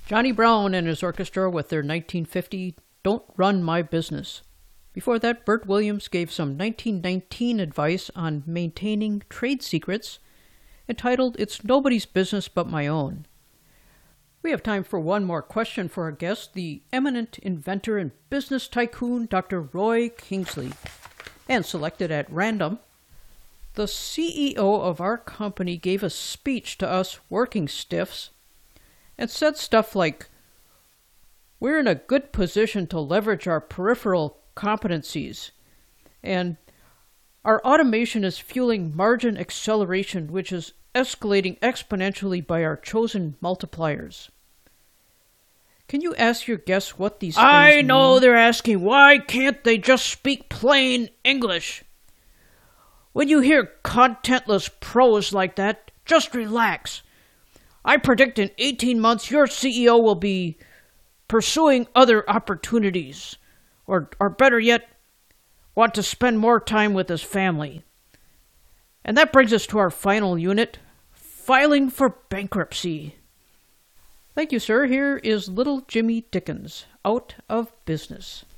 Johnny Brown and his orchestra with their 1950 Don't Run My Business. Before that, Bert Williams gave some 1919 advice on maintaining trade secrets, entitled It's Nobody's Business But My Own. We have time for one more question for our guest, the eminent inventor and business tycoon, Dr. Roy Kingsley. And selected at random, the CEO of our company gave a speech to us working stiffs and said stuff like, "We're in a good position to leverage our peripheral competencies, and our automation is fueling margin acceleration, which is escalating exponentially by our chosen multipliers." Can you ask your guests what these things mean? I know they're asking, why can't they just speak plain English? When you hear contentless prose like that, just relax. I predict in 18 months your CEO will be pursuing other opportunities, or better yet, want to spend more time with his family. And that brings us to our final unit, filing for bankruptcy. Thank you, sir. Here is Little Jimmy Dickens, Out of Business.